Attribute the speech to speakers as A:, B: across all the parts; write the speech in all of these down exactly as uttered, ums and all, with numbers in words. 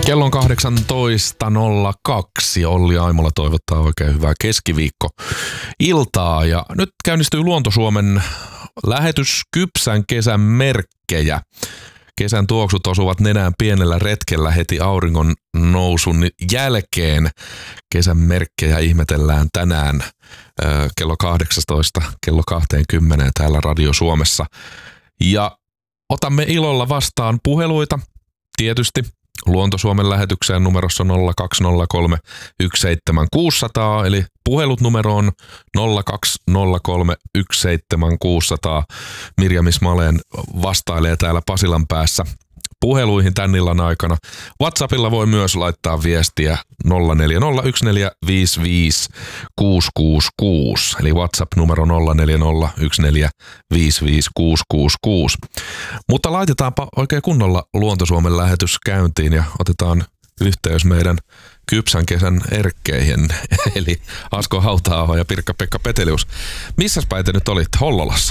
A: Kello on kahdeksantoista nolla kaksi. Olli Aimola toivottaa oikein hyvää keskiviikko-iltaa. Ja nyt käynnistyy Luonto-Suomen lähetys Kypsän kesän merkkejä. Kesän tuoksut osuvat nenään pienellä retkellä heti auringon nousun jälkeen. Kesän merkkejä ihmetellään tänään äh, kello kahdeksantoista kello kaksikymmentä täällä Radio Suomessa. Ja otamme ilolla vastaan puheluita tietysti. Luonto-Suomen lähetykseen numerossa nolla kaksi nolla kolme yksi seitsemän kuusi nolla nolla, eli puhelut numero on nolla kaksi nolla kolme yksi seitsemän kuusi nolla nolla. Mirjam Ismaleen vastailee täällä Pasilan päässä puheluihin tän illan aikana. WhatsAppilla voi myös laittaa viestiä nolla neljä nolla yksi neljä viisi viisi kuusi kuusi kuusi, eli WhatsApp-numero nolla neljä nolla yksi neljä viisi viisi kuusi kuusi kuusi. Mutta laitetaanpa oikein kunnolla Luonto-Suomen lähetys käyntiin ja otetaan yhteys meidän Kypsän kesän erkkeihin, eli Asko Hauta-aho ja Pirkka-Pekka Petelius. Missäs päin te nyt olitte? Hollolassa?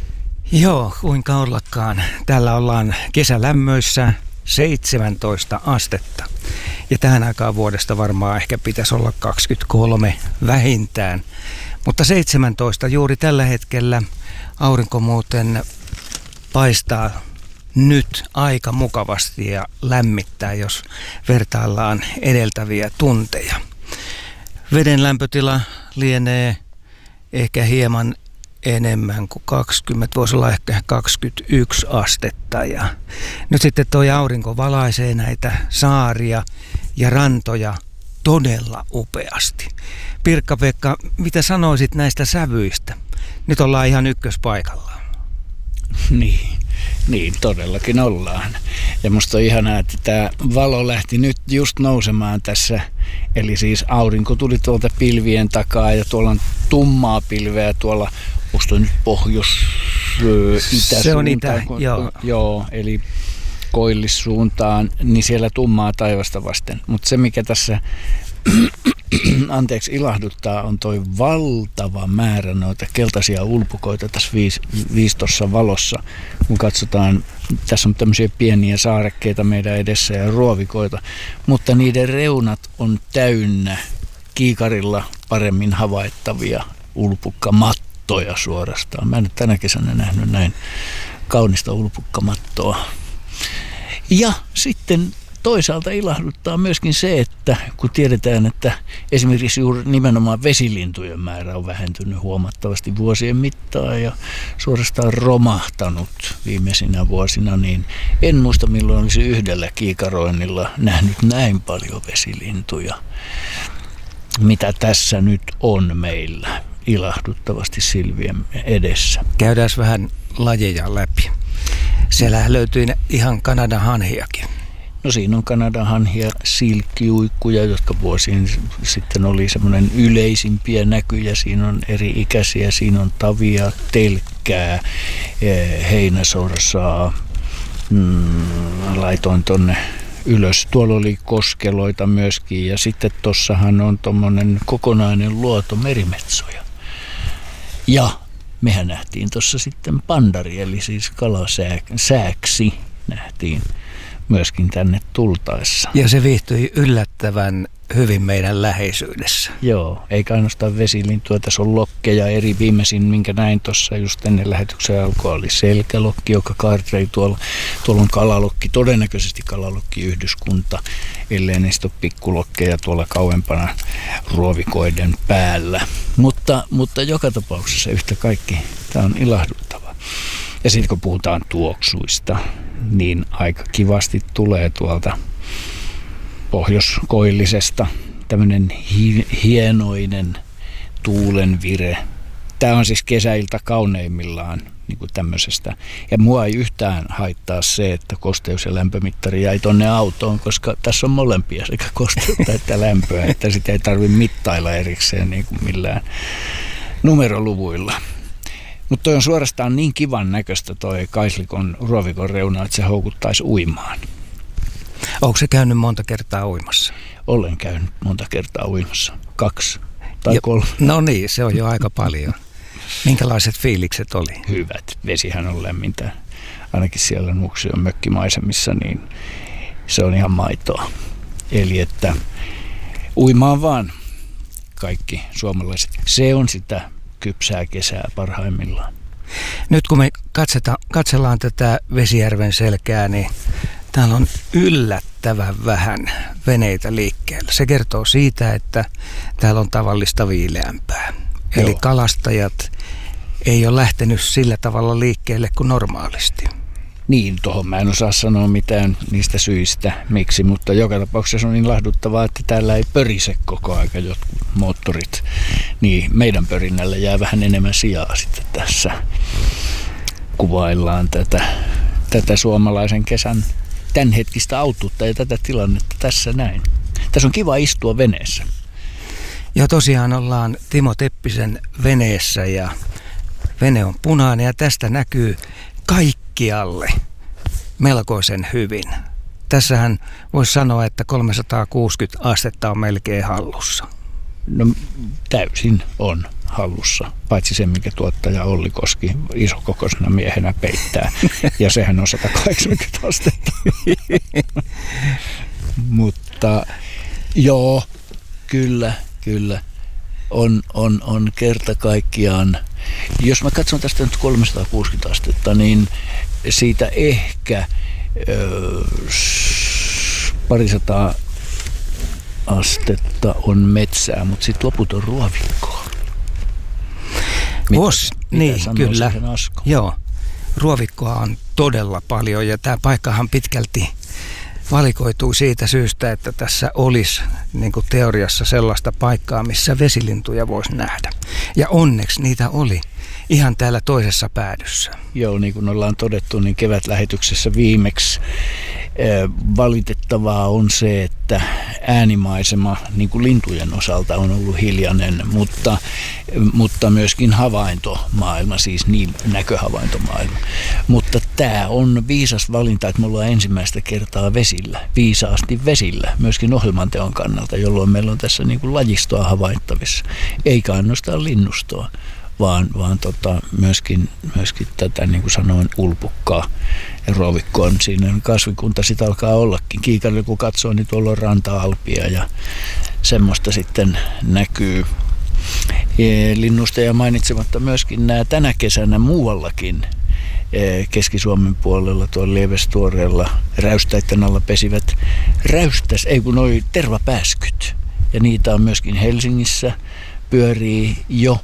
B: Joo, kuinka ollakaan. Täällä ollaan kesälämmöissä seitsemäntoista astetta. Ja tähän aikaan vuodesta varmaan ehkä pitäisi olla kaksikymmentäkolme vähintään. Mutta seitsemäntoista juuri tällä hetkellä. Aurinko muuten paistaa nyt aika mukavasti ja lämmittää, jos vertaillaan edeltäviä tunteja. Veden lämpötila lienee ehkä hieman enemmän kuin kaksikymmentä, voisi olla ehkä kaksikymmentäyksi astetta. Ja nyt sitten tuo aurinko valaisee näitä saaria ja rantoja todella upeasti. Pirkka-Pekka, mitä sanoisit näistä sävyistä? Nyt ollaan ihan ykköspaikallaan.
C: Niin, niin todellakin ollaan. Ja musta on ihanaa, että tämä valo lähti nyt just nousemaan tässä. Eli siis aurinko tuli tuolta pilvien takaa ja tuolla on tummaa pilveä tuolla. Musta on nyt pohjois-itäsuuntaan.
B: Se on itä, joo.
C: Joo, eli koillissuuntaan, niin siellä tummaa taivasta vasten. Mutta se, mikä tässä anteeksi ilahduttaa, on toi valtava määrä noita keltaisia ulpukoita tässä viis, viistossa valossa. Kun katsotaan, tässä on tämmöisiä pieniä saarekkeita meidän edessä ja ruovikoita, mutta niiden reunat on täynnä kiikarilla paremmin havaittavia ulpukkamattoja. Toja suorastaan. Mä en nyt tänä kesänä nähnyt näin kaunista ulpukkamattoa. Ja sitten toisaalta ilahduttaa myöskin se, että kun tiedetään, että esimerkiksi juuri nimenomaan vesilintujen määrä on vähentynyt huomattavasti vuosien mittaan ja suorastaan romahtanut viimeisinä vuosina, niin en muista milloin olisi yhdellä kiikaroinnilla nähnyt näin paljon vesilintuja, mitä tässä nyt on meillä ilahduttavasti silmien edessä.
B: Käydään vähän lajeja läpi. Siellä löytyi ihan Kanadan hanhiakin.
C: No siinä on Kanadan hanhia, silkkiuikkuja, jotka vuosien sitten oli semmoinen yleisimpiä näkyjä. Siinä on eri ikäisiä, siinä on tavia, telkkää, heinäsorsaa. Mm, laitoin tonne ylös. Tuolla oli koskeloita myöskin ja sitten tossahan on tommonen kokonainen luoto merimetsoja. Ja mehän nähtiin tuossa sitten pandari, eli siis kalasääksi nähtiin myöskin tänne tultaessa.
B: Ja se viihtyi yllättävän hyvin meidän läheisyydessä.
C: Joo, eikä ainoastaan vesilintua, tässä on lokkeja eri. Viimeisin, minkä näin tuossa just ennen lähetyksen alkua, oli selkälokki, joka kaartei tuolla. Tuolla on kalalokki, todennäköisesti kalalokkiyhdyskunta, ellei niistä ole pikkulokkeja tuolla kauempana ruovikoiden päällä. Mutta, mutta joka tapauksessa yhtä kaikki tämä on ilahduttava. Ja sitten kun puhutaan tuoksuista, niin aika kivasti tulee tuolta pohjoiskoillisesta tämmöinen hi- hienoinen tuulenvire. Tämä on siis kesäilta kauneimmillaan niin kuin tämmöisestä. Ja mua ei yhtään haittaa se, että kosteus- ja lämpömittari jäi tonne autoon, koska tässä on molempia sekä kosteutta että lämpöä, että sitä ei tarvitse mittailla erikseen niin kuin millään numeroluvuilla. Mutta toi on suorastaan niin kivan näköistä toi Kaislikon ruovikon reuna, että se houkuttaisi uimaan.
B: Onko se käynyt monta kertaa uimassa?
C: Olen käynyt monta kertaa uimassa. Kaksi tai
B: ja,
C: kolme.
B: No niin, se on jo aika paljon. Minkälaiset fiilikset oli?
C: Hyvät. Vesihän on lämmintä. Ainakin siellä Nuuksion mökkimaisemissa, niin se on ihan maitoa. Eli että uimaan vaan kaikki suomalaiset. Se on sitä kypsää kesää parhaimmillaan.
B: Nyt kun me katseta, katsellaan tätä Vesijärven selkää, niin täällä on yllättävän vähän veneitä liikkeellä. Se kertoo siitä, että täällä on tavallista viileämpää. Joo. Eli kalastajat ei ole lähtenyt sillä tavalla liikkeelle kuin normaalisti.
C: Niin, tuohon mä en osaa sanoa mitään niistä syistä, miksi, mutta joka tapauksessa on niin lahduttavaa, että täällä ei pörise koko aika jotkut moottorit. Niin meidän pörinnällä jää vähän enemmän sijaa sitten tässä. Kuvaillaan tätä, tätä suomalaisen kesän tämänhetkistä autuutta ja tätä tilannetta tässä näin. Tässä on kiva istua veneessä.
B: Ja tosiaan ollaan Timo Teppisen veneessä ja vene on punainen ja tästä näkyy kaikkialle melkoisen hyvin. Tässähän voisi sanoa, että kolmesataakuusikymmentä astetta on melkein hallussa.
C: No täysin on hallussa, paitsi se, mikä tuottaja Olli Koski isokokoisena miehenä peittää. Ja sehän on sata kahdeksankymmentä astetta. Mutta joo, kyllä, kyllä. On, on, on kerta kaikkiaan. Jos mä katson tästä nyt kolmesataakuusikymmentä astetta, niin siitä ehkä öö, parisataa astetta on metsää, mutta sitten loput on ruovikkoa. Mitä,
B: Os,
C: mitä
B: niin, kyllä.
C: Asko?
B: Joo, ruovikkoa on todella paljon ja tämä paikkahan pitkälti valikoituu siitä syystä, että tässä olisi niin kuin teoriassa sellaista paikkaa, missä vesilintuja voisi nähdä. Ja onneksi niitä oli ihan täällä toisessa päädyssä.
C: Joo, niin kuin ollaan todettu, niin kevätlähetyksessä viimeksi valitettavaa on se, että äänimaisema niin kuin lintujen osalta on ollut hiljainen, mutta, mutta myöskin havaintomaailma, siis niin näköhavaintomaailma. Mutta tämä on viisas valinta, että me ollaan ensimmäistä kertaa vesillä, viisaasti vesillä, myöskin ohjelmanteon kannalta, jolloin meillä on tässä niin kuin lajistoa havaittavissa, eikä ainoastaan linnustoa. vaan, vaan tota, myöskin, myöskin tätä, niin kuin sanoin, ulpukkaa ja ruovikkoa. Siinä kasvikunta sitten alkaa ollakin. Kiikarilla kun katsoo, niin tuolla on ranta-alpia ja semmoista sitten näkyy. Linnusta ja mainitsematta myöskin nämä tänä kesänä muuallakin Keski-Suomen puolella tuolla Lievestuoreella räystäiden alla pesivät räystäs, ei kun noi tervapääskyt. Ja niitä on myöskin Helsingissä, pyörii jo,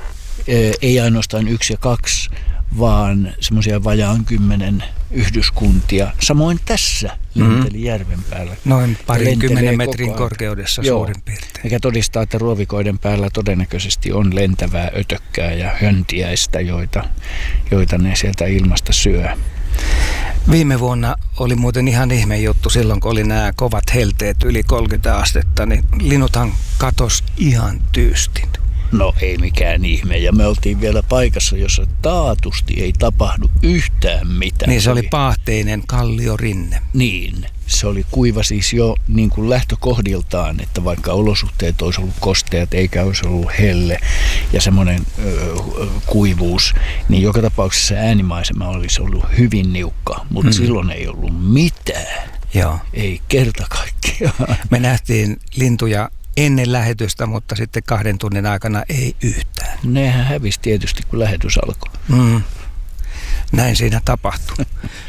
C: ei ainoastaan yksi ja kaksi, vaan semmoisia vajaan kymmenen yhdyskuntia. Samoin tässä lenteli mm-hmm. järven päällä.
B: Noin parinkymmenen metrin korkeudessa
C: Joo,
B: suurin piirtein.
C: Mikä todistaa, että ruovikoiden päällä todennäköisesti on lentävää ötökkää ja höntiäistä, joita, joita ne sieltä ilmasta syö.
B: Viime vuonna oli muuten ihan ihme juttu silloin, kun oli nämä kovat helteet yli kolmekymmentä astetta, niin linnuthan katos ihan tyystin.
C: No ei mikään ihme. Ja me oltiin vielä paikassa, jossa taatusti ei tapahdu yhtään mitään.
B: Niin se oli paahteinen kalliorinne.
C: Niin. Se oli kuiva siis jo niin kuin lähtökohdiltaan, että vaikka olosuhteet olisi ollut kosteat eikä olisi ollut helle ja semmoinen ö, kuivuus, niin joka tapauksessa äänimaisema olisi ollut hyvin niukka, mutta mm. silloin ei ollut mitään.
B: Joo.
C: Ei kerta kaikkiaan.
B: Me nähtiin lintuja ennen lähetystä, mutta sitten kahden tunnin aikana ei yhtään.
C: Nehän hävisi tietysti, kun lähetys alkoi.
B: Mm. Näin siinä tapahtui.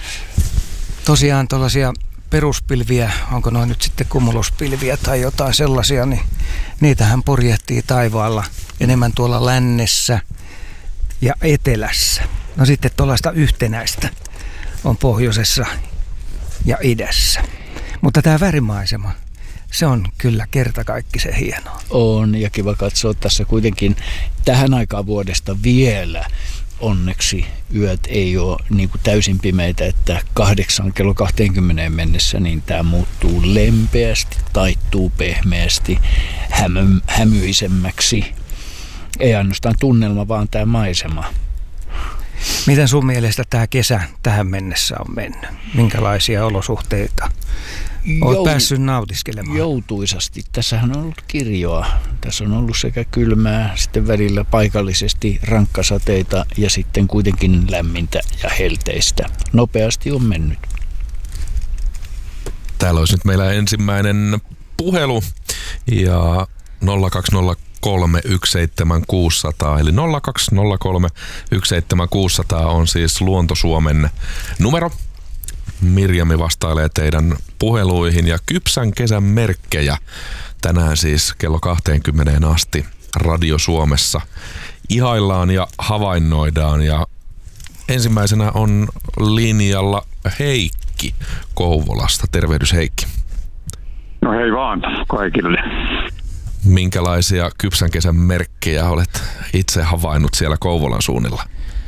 B: Tosiaan tuollaisia peruspilviä, onko noin nyt sitten kumuluspilviä tai jotain sellaisia, niin niitähän porjehtii taivaalla enemmän tuolla lännessä ja etelässä. No sitten tuollaista yhtenäistä on pohjoisessa ja idässä. Mutta tämä värimaisema, se on kyllä kertakaikkisen hienoa.
C: On ja kiva katsoa tässä kuitenkin tähän aikaan vuodesta vielä. Onneksi yöt ei ole niin kuin täysin pimeitä, että kahdeksan kello kaksikymmentä mennessä niin tämä muuttuu lempeästi, taittuu pehmeästi, hämy, hämyisemmäksi. Ei ainoastaan tunnelma, vaan tämä maisema.
B: Miten sun mielestä tämä kesä tähän mennessä on mennyt? Minkälaisia olosuhteita olet Jou- päässyt nautiskelemaan?
C: Joutuisasti. Tässähän on ollut kirjoa. Tässä on ollut sekä kylmää, sitten välillä paikallisesti rankkasateita ja sitten kuitenkin lämmintä ja helteistä. Nopeasti on mennyt.
A: Täällä olisi nyt meillä ensimmäinen puhelu ja nolla kaksi nolla kolme yksi seitsemän kuusi nolla nolla eli nolla kaksi nolla kolme yksi seitsemän kuusi nolla nolla on siis Luonto Suomen numero. Mirjami vastailee teidän puheluihin ja kypsän kesän merkkejä tänään siis kello kaksikymmentä asti Radio Suomessa ihaillaan ja havainnoidaan ja ensimmäisenä on linjalla Heikki Kouvolasta. Tervehdys Heikki.
D: No hei vaan kaikille.
A: Minkälaisia kypsän kesän merkkejä olet itse havainnut siellä Kouvolan suunnilla?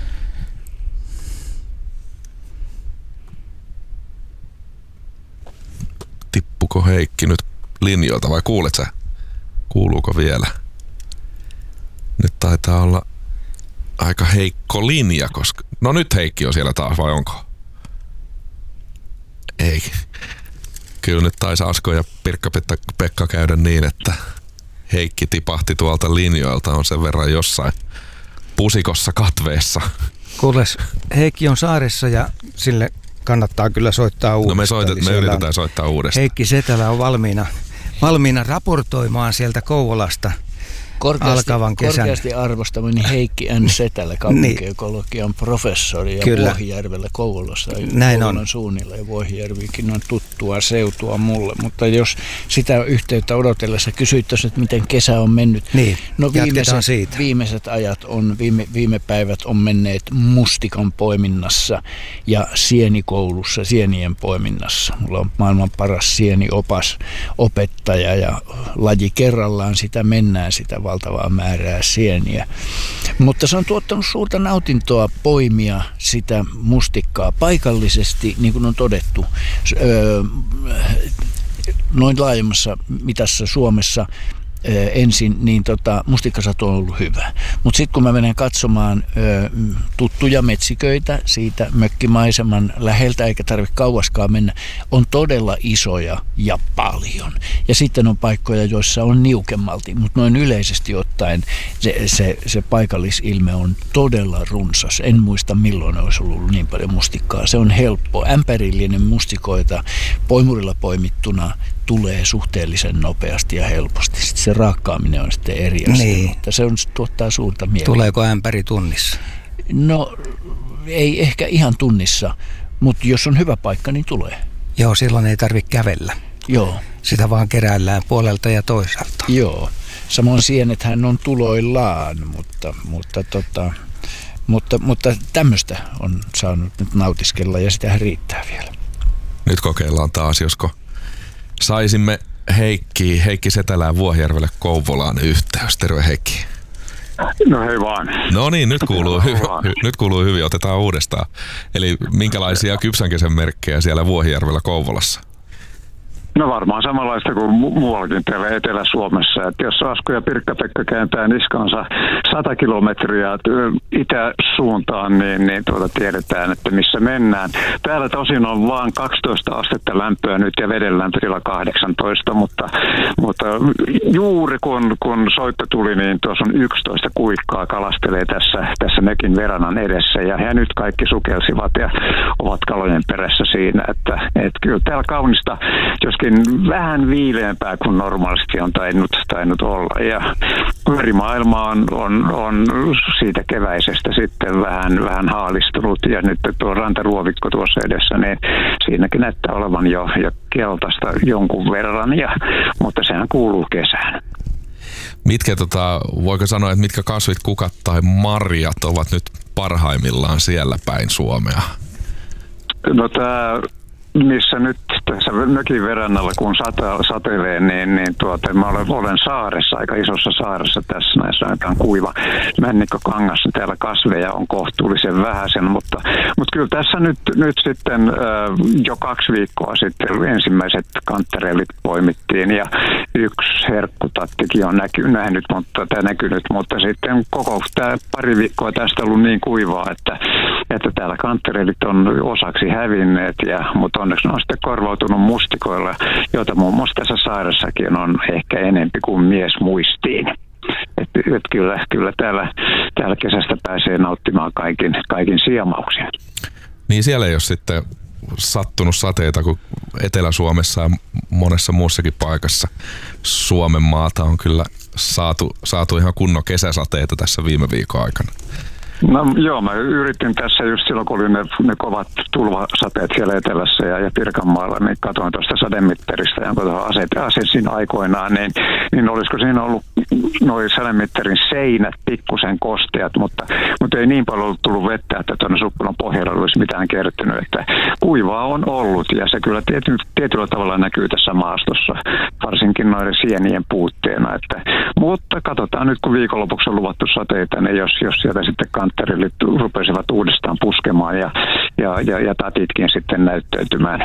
A: Tippuko Heikki nyt linjoilta vai kuulet sä? Kuuluuko vielä? Nyt taitaa olla aika heikko linja, koska... No nyt Heikki on siellä taas, vai onko? Ei. Kyllä nyt taisi Asko ja Pirkka-Pekka käydä niin, että Heikki tipahti tuolta linjoilta, on sen verran jossain pusikossa katveessa.
B: Kuules, Heikki on saaressa ja sille kannattaa kyllä soittaa uudestaan.
A: No me, soitet, me yritetään soittaa uudestaan.
B: Heikki Setälä on valmiina, valmiina raportoimaan sieltä Kouvolasta
C: Korkeasti,
B: alkavan kesän.
C: korkeasti arvostamani Heikki N. Setälä, kaupunkiekologian professori ja
B: Kyllä.
C: Vuohijärvellä Kouvolassa.
B: Näin
C: Kouvolan
B: on.
C: suunnilla ja Vuohijärvikin on tuttua seutua mulle. Mutta jos sitä yhteyttä odotellessa kysyttäisiin, että miten kesä on mennyt.
B: Niin,
C: no viimeiset,
B: siitä.
C: viimeiset ajat on, viime, viime päivät on menneet mustikan poiminnassa ja sienikoulussa, sienien poiminnassa. Mulla on maailman paras sieniopas opettaja ja laji kerrallaan sitä mennään sitä valtavaa määrää sieniä. Mutta se on tuottanut suurta nautintoa poimia sitä mustikkaa paikallisesti, niin kuin on todettu, öö, noin laajemmassa mitassa Suomessa ensin, niin tota, mustikkasato on ollut hyvä. Mutta sitten kun mä menen katsomaan ö, tuttuja metsiköitä siitä mökkimaiseman läheltä, eikä tarvitse kauaskaan mennä, on todella isoja ja paljon. Ja sitten on paikkoja, joissa on niukemmalti, mutta noin yleisesti ottaen se, se, se paikallisilme on todella runsas. En muista milloin olisi ollut niin paljon mustikkaa. Se on helppo. Ämpärillinen mustikoita poimurilla poimittuna tulee suhteellisen nopeasti ja helposti. Sitten se raakkaaminen on sitten eri asia,
B: niin.
C: Mutta se on, tuottaa suurta mieliä.
B: Tuleeko ämpäri tunnissa?
C: No ei ehkä ihan tunnissa, mutta jos on hyvä paikka, niin tulee.
B: Joo, silloin ei tarvitse kävellä.
C: Joo.
B: Sitä vaan keräillään puolelta ja toisaalta.
C: Joo. Samoin sienethän on tuloillaan, mutta, mutta, tota, mutta, mutta tämmöistä on saanut nyt nautiskella ja sitähän riittää vielä.
A: Nyt kokeillaan taas, josko saisimme Heikki, Heikki Setälään Vuohijärvelle Kouvolaan yhteys. Terve Heikki.
D: No hei vaan.
A: No niin, nyt kuuluu, hy- hy- nyt kuuluu hyvin. Otetaan uudestaan. Eli minkälaisia kypsän kesän merkkejä siellä Vuohijärvellä Kouvolassa?
D: No varmaan samanlaista kuin mu- muuallakin täällä Etelä-Suomessa. Että jos Asko ja Pirkka-Pekka kääntää niskansa sata kilometriä itäsuuntaan, niin, niin tuota tiedetään, että missä mennään. Täällä tosin on vain kaksitoista astetta lämpöä nyt ja veden lämpötila kahdeksantoista, mutta, mutta juuri kun, kun soitto tuli, niin tuossa on yksitoista kuikkaa kalastelee tässä, tässä mökin verannan edessä. Ja he nyt kaikki sukelsivat ja ovat kalojen perässä siinä. Että, että kyllä täällä kaunista, jos vähän viileämpää kuin normaalisti on tainnut, tainnut olla. Ja merimaailma on, on, on siitä keväisestä sitten vähän, vähän haalistunut. Ja nyt tuo rantaruovikko tuossa edessä, niin siinäkin näyttää olevan jo, jo keltaista jonkun verran. Ja, mutta sehän kuuluu kesään.
A: Mitkä, tota, voiko sanoa, että mitkä kasvit, kukat tai marjat ovat nyt parhaimmillaan siellä päin Suomea? No
D: tämä... missä nyt tässä mökin verannalla, kun sata, satelee, niin, niin tuota, mä olen, olen saaressa, aika isossa saaressa tässä näissä, aika kuiva männikkökangas. Täällä kasveja on kohtuullisen vähäisen, mutta, mutta kyllä tässä nyt, nyt sitten äh, jo kaksi viikkoa sitten ensimmäiset kanttereelit poimittiin ja yksi herkkutattikin on näky, nähnyt, mutta tämä näkynyt, mutta sitten koko tämä pari viikkoa tästä ollut niin kuivaa, että, että täällä kanttereelit on osaksi hävinneet, ja, mutta onneksi ne on sitten korvautunut mustikoilla, joita muun muassa tässä sairassakin on ehkä enempi kuin mies muistiin. Että et kyllä, kyllä täällä, täällä kesästä pääsee nauttimaan kaikin, kaikin siemauksia.
A: Niin siellä ei ole sitten sattunut sateita kuin Etelä-Suomessa ja monessa muussakin paikassa Suomen maata on kyllä saatu, saatu ihan kunnon kesäsateita tässä viime viikon aikana.
D: No joo, mä yritin tässä just silloin, kun oli ne, ne kovat tulvasateet siellä etelässä ja, ja Pirkanmaalla, niin katsoin tuosta sademitteristä, jonka tuohon asetin aikoinaan, niin, niin olisiko siinä ollut noin sademitterin seinät pikkusen kosteat, mutta, mutta ei niin paljon tullut vettä, että tuonne Suppulan pohjalla olisi mitään kertynyt, että kuivaa on ollut ja se kyllä tiety, tietyllä tavalla näkyy tässä maastossa, varsinkin noiden sienien puutteena, että, mutta katsotaan nyt, kun viikonlopuksi on luvattu sateita, niin jos, jos sieltä sitten kantterillit rupesivat uudestaan puskemaan ja, ja, ja, ja tatitkin sitten näyttäytymään.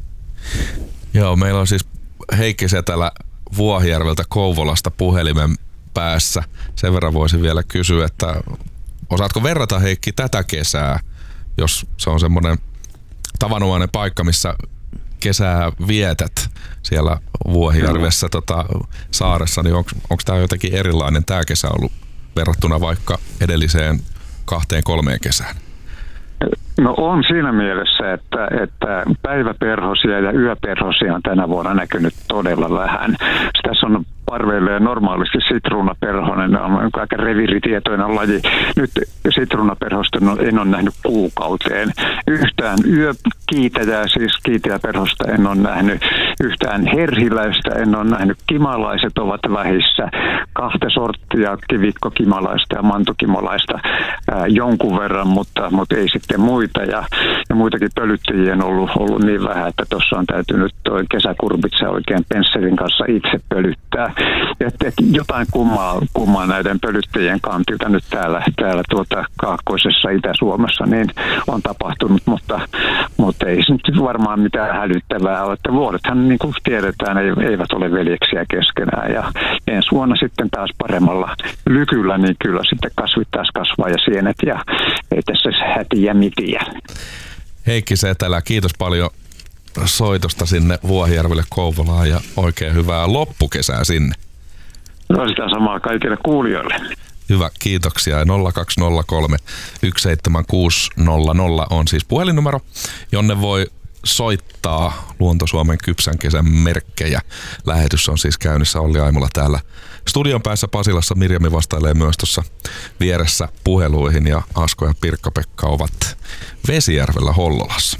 A: Joo, meillä on siis Heikki Setälä Vuohijärveltä Kouvolasta puhelimen päässä. Sen verran voisin vielä kysyä, että osaatko verrata, Heikki, tätä kesää, jos se on semmoinen tavanomainen paikka, missä kesää vietät siellä Vuohijärvessä tota, saaressa, niin onko tämä jotenkin erilainen tämä kesä ollut verrattuna vaikka edelliseen kahteen kolmeen kesään?
D: No on siinä mielessä, että, että päiväperhosia ja yöperhosia on tänä vuonna näkynyt todella vähän. Tässä on parveilleen normaalisti sitruunaperhonen, on aika reviiritietoinen laji. Nyt sitruunaperhosta en ole nähnyt kuukauteen. Yhtään yökiitäjää, siis kiitäjäperhosta en ole nähnyt. Yhtään herhiläistä en ole nähnyt. Kimalaiset ovat vähissä. Kahta sorttia, kivikkokimalaista ja mantukimalaista ää, jonkun verran, mutta, mutta ei sitten muita. Ja, ja muitakin pölyttäjiä on ollut, ollut niin vähän, että tuossa on täytynyt toi kesäkurbitsa oikein pensselin kanssa itse pölyttää. Että jotain kummaa, kummaa näiden pölyttäjien kantilta nyt täällä, täällä tuota kaakkoisessa Itä-Suomessa niin on tapahtunut, mutta, mutta ei se nyt varmaan mitään hälyttävää ole. Että vuodethan niin kuin tiedetään eivät ole veljeksiä keskenään ja ensi vuonna sitten taas paremmalla lykyllä, niin kyllä sitten kasvit taas kasvaa ja sienet ja ei tässä hätiä mitiä.
A: Heikki Setälä, kiitos paljon soitosta sinne Vuohijärvelle Kouvolaan ja oikein hyvää loppukesää sinne.
D: No sitä samaa kaikille kuulijoille.
A: Hyvä, kiitoksia. nolla kaksi nolla kolme yksi seitsemän kuusi nolla nolla on siis puhelinnumero, jonne voi soittaa Luonto-Suomen kypsän kesän merkkejä. Lähetys on siis käynnissä Olli Aimola täällä studion päässä Pasilassa. Mirjami vastailee myös tuossa vieressä puheluihin ja Asko ja Pirkka-Pekka ovat Vesijärvellä Hollolassa.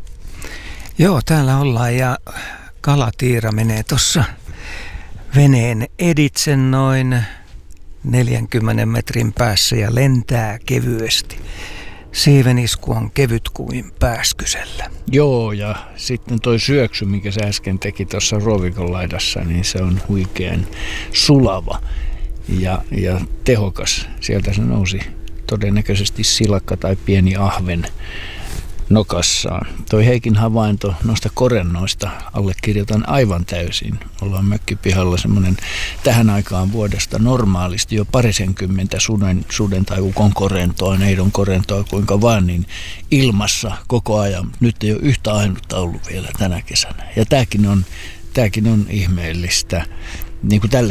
B: Joo, täällä ollaan ja kalatiira menee tuossa veneen editse noin neljänkymmenen metrin päässä ja lentää kevyesti. Siivenisku on kevyt kuin pääskysellä.
C: Joo, ja sitten toi syöksy, mikä sä äsken teki tuossa Rovikon laidassa, niin se on huikean sulava ja, ja tehokas. Sieltä se nousi todennäköisesti silakka tai pieni ahven nokassaan. Toi Heikin havainto noista korennoista allekirjoitan aivan täysin. Ollaan mökkipihalla semmoinen tähän aikaan vuodesta normaalisti jo parisenkymmentä suden, suden tai ukon korentoa, neidon korentoa, kuinka vaan, niin ilmassa koko ajan. Nyt ei ole yhtä ainutta ollut vielä tänä kesänä. Ja tämäkin on, tämäkin on ihmeellistä. Niin kuin tälle